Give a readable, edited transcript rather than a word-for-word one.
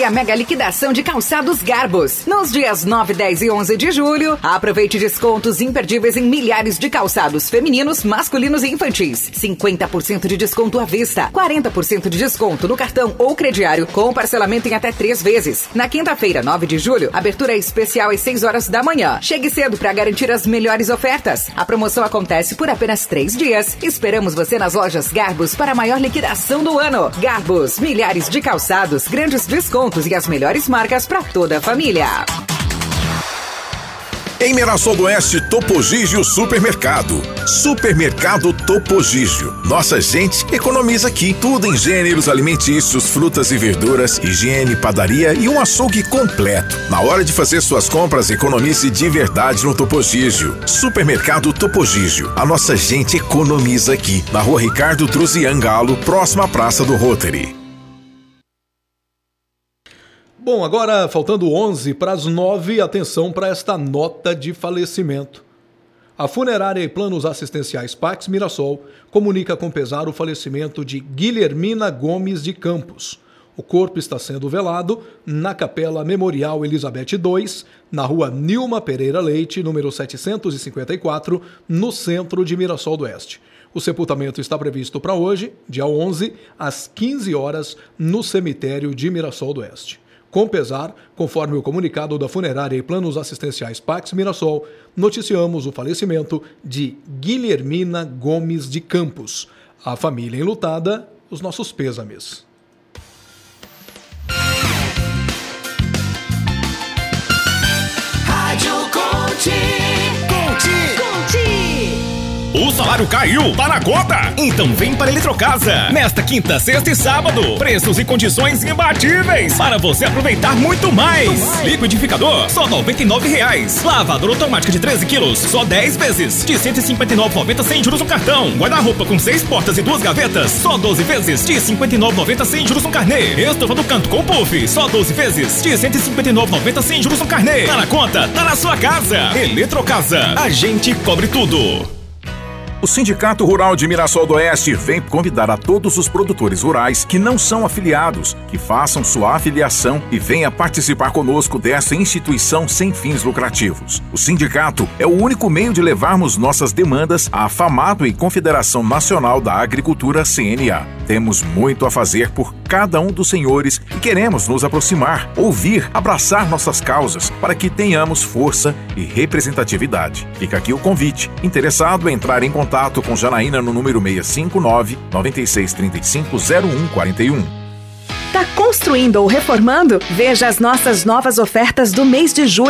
a mega liquidação de calçados Garbos. Nos dias 9, 10 e 11 de julho, aproveite descontos imperdíveis em milhares de calçados femininos, masculinos e infantis. 50% de desconto à vista, 40% de desconto no cartão ou crediário, com parcelamento em até 3 vezes. Na quinta-feira, 9 de julho, abertura especial às 6 horas da manhã. Chegue cedo para garantir as melhores ofertas. A promoção acontece por apenas 3 dias. Esperamos você nas lojas Garbos para a maior liquidação do ano. Garbos, milhares de calçados, grandes descontos e as melhores marcas para toda a família. Em Mirassol do Oeste, Topo Gigio Supermercado. Supermercado Topo Gigio. Nossa gente economiza aqui. Tudo em gêneros alimentícios, frutas e verduras, higiene, padaria e um açougue completo. Na hora de fazer suas compras, economize de verdade no Topo Gigio. Supermercado Topo Gigio. A nossa gente economiza aqui. Na Rua Ricardo Truzian Galo, próxima à Praça do Rotary. Bom, agora faltando 11 para as 9, atenção para esta nota de falecimento. A funerária e planos assistenciais Pax Mirassol comunica com pesar o falecimento de Guilhermina Gomes de Campos. O corpo está sendo velado na Capela Memorial Elizabeth II, na rua Nilma Pereira Leite, número 754, no centro de Mirassol do Oeste. O sepultamento está previsto para hoje, dia 11, às 15 horas, no cemitério de Mirassol do Oeste. Com pesar, conforme o comunicado da funerária e planos assistenciais Pax Mirassol, noticiamos o falecimento de Guilhermina Gomes de Campos. A família enlutada, os nossos pêsames. Rádio Conte. O salário caiu, tá na conta? Então vem para Eletrocasa. Nesta quinta, sexta e sábado. Preços e condições imbatíveis para você aproveitar muito mais. Liquidificador, só R$ 99,00. Lavadora automática de 13 quilos, só 10 vezes. De R$ 159,90 sem juros no cartão. Guarda-roupa com 6 portas e 2 gavetas, só 12 vezes. De R$ 59,90 sem juros no carnê. Estofa do canto com puff, só 12 vezes. De R$ 159,90 sem juros no carnê. Tá na conta, tá na sua casa. Eletrocasa, a gente cobre tudo. O Sindicato Rural de Mirassol do Oeste vem convidar a todos os produtores rurais que não são afiliados, que façam sua afiliação e venha participar conosco dessa instituição sem fins lucrativos. O sindicato é o único meio de levarmos nossas demandas à FAMATO e Confederação Nacional da Agricultura, CNA. Temos muito a fazer por cada um dos senhores e queremos nos aproximar, ouvir, abraçar nossas causas para que tenhamos força e representatividade. Fica aqui o convite. Interessado em entrar em contato com Janaína no número 659-9635-0141. Tá construindo ou reformando? Veja as nossas novas ofertas do mês de julho.